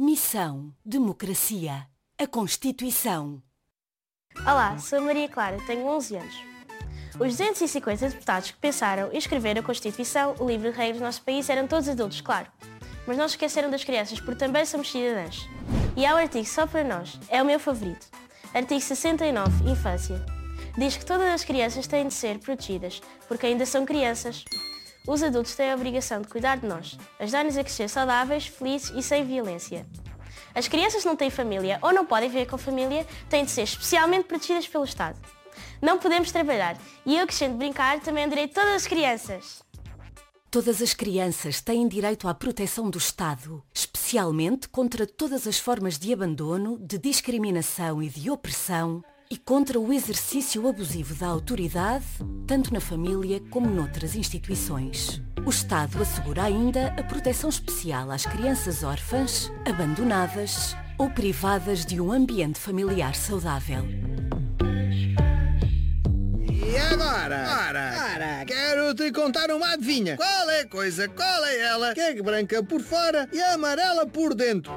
Missão Democracia. A Constituição. Olá, sou a Maria Clara, tenho 11 anos. Os 250 deputados que pensaram e escreveram a Constituição, o livro de regras do nosso país, eram todos adultos, claro. Mas não se esqueceram das crianças, porque também somos cidadãs. E há um artigo só para nós, é o meu favorito. Artigo 69, Infância. Diz que todas as crianças têm de ser protegidas, porque ainda são crianças. Os adultos têm a obrigação de cuidar de nós, ajudar-nos a crescer saudáveis, felizes e sem violência. As crianças que não têm família ou não podem viver com família têm de ser especialmente protegidas pelo Estado. Não podemos trabalhar e eu, que gosto de brincar, também direi todas as crianças. Todas as crianças têm direito à proteção do Estado, especialmente contra todas as formas de abandono, de discriminação e de opressão e contra o exercício abusivo da autoridade, tanto na família como noutras instituições. O Estado assegura ainda a proteção especial às crianças órfãs, abandonadas ou privadas de um ambiente familiar saudável. E agora? Ora, quero-te contar uma adivinha. Qual é a coisa? Qual é ela? Que é branca por fora e amarela por dentro.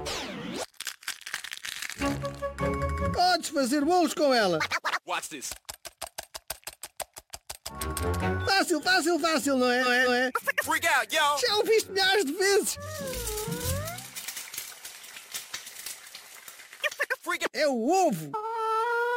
Podes fazer bolos com ela. Watch this. Fácil, não é? Freak out, yo! Já o viste milhares de vezes. Freak out! É o ovo.